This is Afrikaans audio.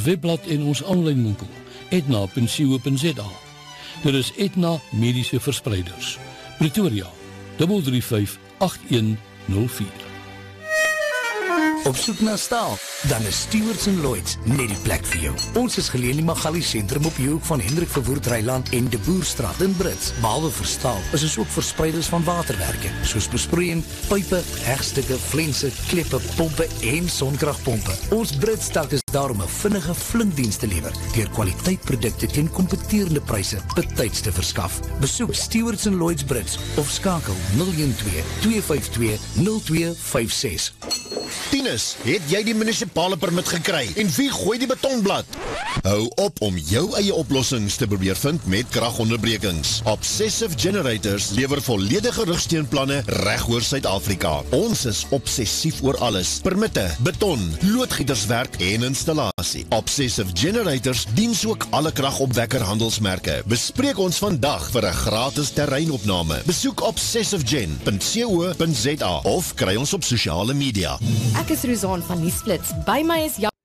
webblad en ons aanlyn winkel, etna.co.za. Dit is Etna Mediese Verspreiders. Pretoria, 335 8104. Op soek na staal, dan is Stewarts & Lloyds net die plek vir jou. Ons is geleë in die Magali sentrum op die hoek van Hendrik Verwoerd Reiland en De Boerstraat in Brits. Behalwe vir staal, is ons ook verspreiders van waterwerke, soos besproeiing, pype, hegstukke, flense, kleppe, pompe en sonkragpompe. Ons Brits tak is daar om 'n vinnige flinkdiens te lewer, deur kwaliteitprodukte teen kompeterende pryse betyds te verskaf. Besoek Stewarts & Lloyds Brits of skakel 012 252 0256. Tinus, het jy die munisipale permit gekry? En wie gooi die betonblad? Hou op om jou eie oplossings te probeer vind met kragonderbrekings. Obsessive Generators lewer volledige rugsteunplanne reg oor Suid-Afrika. Ons is obsessief oor alles. Permitte, beton, loodgieterswerk en installasie. Obsessive Generators dien ook alle kragopwekker handelsmerke. Bespreek ons vandag vir 'n gratis terreinopname. Besoek obsessivegen.co.za of kry ons op sosiale media. Ek is Roosaan van Nuusflits. By my is